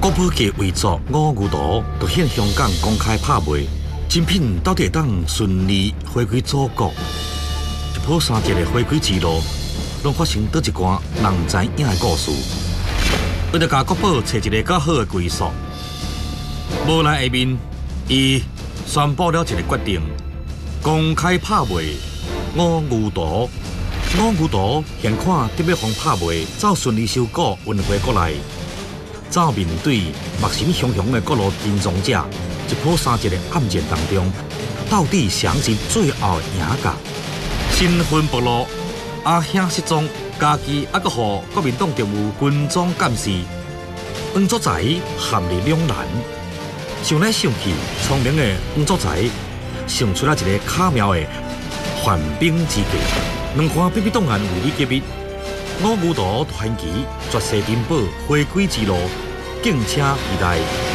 国宝级遗作《五牛图》就现香港公开拍卖，精品到底会当顺利回归祖国？一波三折的回归之路，拢发生倒一寡人知影的故事。为了甲国宝找一个较好的归宿，无奈下面，伊宣布了一个决定：公开拍卖《五牛图》。《五牛图》现看特别方拍卖，走顺利收购运回国内。走面对目神雄雄的各路金庄者，一波三折的暗战当中，到底谁是最后的赢家？身份暴露，阿兄失踪，家己还阁互国民党特务军装监视，黄祖才陷入两难。想来想去，聪明的黄祖才想出了一个巧妙的缓兵之计。两款秘密档案为你揭秘，五牛图传奇绝世珍宝回归之路，敬请期待。